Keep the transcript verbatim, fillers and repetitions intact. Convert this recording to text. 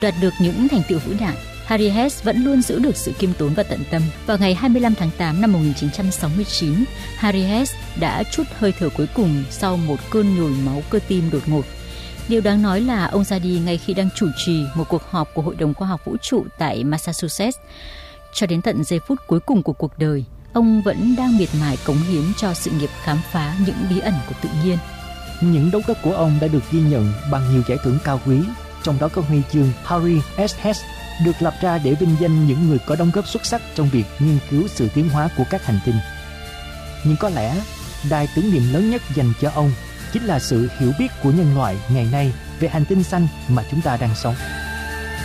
Đoạt được những thành tựu vĩ đại, Harry Hess vẫn luôn giữ được sự khiêm tốn và tận tâm. Vào ngày hai mươi lăm tháng tám năm một nghìn chín trăm sáu mươi chín, Harry Hess đã trút hơi thở cuối cùng sau một cơn nhồi máu cơ tim đột ngột. Điều đáng nói là ông ra đi ngay khi đang chủ trì một cuộc họp của Hội đồng Khoa học Vũ trụ tại Massachusetts. Cho đến tận giây phút cuối cùng của cuộc đời, ông vẫn đang miệt mài cống hiến cho sự nghiệp khám phá những bí ẩn của tự nhiên. Những đóng góp của ông đã được ghi nhận bằng nhiều giải thưởng cao quý, trong đó có huy chương Harry S. Hess được lập ra để vinh danh những người có đóng góp xuất sắc trong việc nghiên cứu sự tiến hóa của các hành tinh. Nhưng có lẽ đài tưởng niệm lớn nhất dành cho ông chính là sự hiểu biết của nhân loại ngày nay về hành tinh xanh mà chúng ta đang sống.